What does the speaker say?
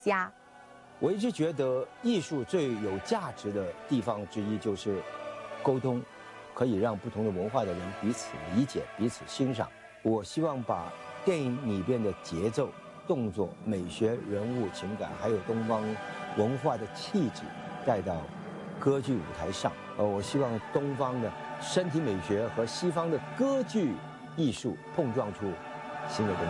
家。 我一直觉得艺术最有价值的地方之一就是沟通，可以让不同的文化的人彼此理解、彼此欣赏。我希望把电影里边的节奏、动作、美学、人物情感，还有东方文化的气质带到歌剧舞台上。我希望东方的身体美学和西方的歌剧艺术碰撞出新的东西。